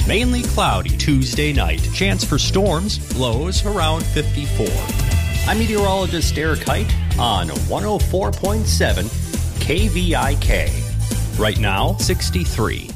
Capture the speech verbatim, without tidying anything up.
Mainly cloudy Tuesday night. Chance for storms, lows around fifty-four. I'm meteorologist Eric Height on one oh four point seven K V I K. Right now, sixty-three.